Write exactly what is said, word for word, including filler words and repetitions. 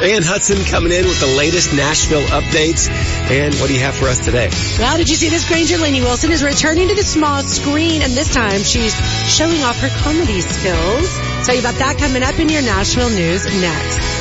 Ann Hudson coming in with the latest Nashville updates. And what do you have for us today? Well, did you see this? Granger Lainey Wilson is returning to the small screen, and this time she's showing off her comedy skills. Tell you about that coming up in your Nashville news next.